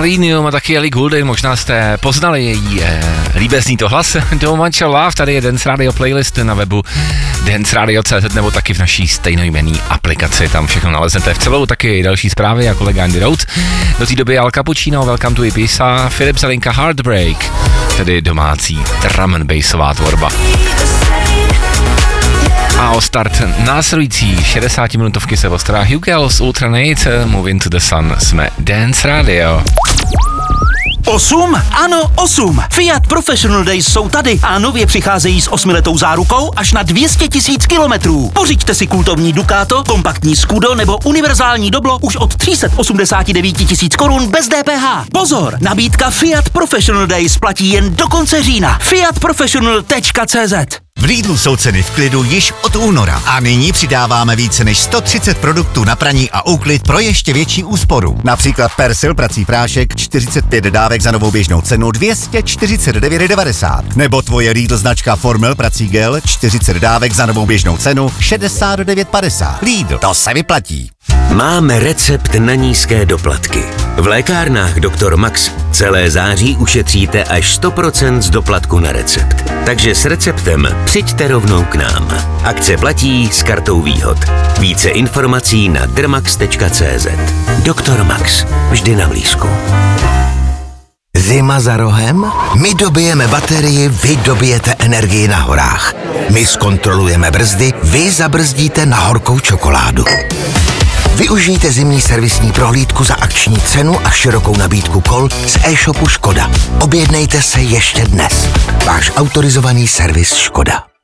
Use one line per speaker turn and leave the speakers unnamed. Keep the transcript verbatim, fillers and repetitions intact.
Millennium a taky Ellie Goulding, možná jste poznali její eh, líbezný to hlas. Don't Want Your Love, tady je Dance Radio playlist na webu dance radio tečka cé zet nebo taky v naší stejnojmenný aplikaci, tam všechno naleznete v celou, taky další zprávy a kolega Andy Rhodes. Do té doby Al Cappuccino, Welcome to Ibiza, Filip Zelinka Heartbreak, tedy domácí drum and bassová tvorba. A o start následující šedesátiminutovky se postará Hugh Girls Ultranate, Moving to the Sun, jsme Dance Radio.
Osm? Ano, osm. Fiat Professional Days jsou tady a nově přicházejí s osmiletou zárukou až na dvě stě tisíc kilometrů. Pořiďte si kultovní Ducato, kompaktní Scudo nebo univerzální Doblo už od tři sta osmdesát devět tisíc korun bez D P H. Pozor, nabídka Fiat Professional Days platí jen do konce října. fiat professional tečka cé zet.
V Lidlu jsou ceny v klidu již od února a nyní přidáváme více než sto třicet produktů na praní a úklid pro ještě větší úsporu. Například Persil prací prášek čtyřicet pět dávek za novou běžnou cenu dvě stě čtyřicet devět devadesát. Nebo tvoje Lidl značka Formel prací gel čtyřicet dávek za novou běžnou cenu šedesát devět padesát. Lidl, to se vyplatí.
Máme recept na nízké doplatky. V lékárnách doktor Max celé září ušetříte až sto procent z doplatku na recept. Takže s receptem přijďte rovnou k nám. Akce platí s kartou výhod. Více informací na drmax tečka cé zet. doktor Max. Vždy na blízku.
Zima za rohem? My dobijeme baterii, vy dobijete energii na horách. My zkontrolujeme brzdy, vy zabrzdíte na horkou čokoládu. Využijte zimní servisní prohlídku za akční cenu a širokou nabídku kol z e-shopu Škoda. Objednejte se ještě dnes. Váš autorizovaný servis Škoda.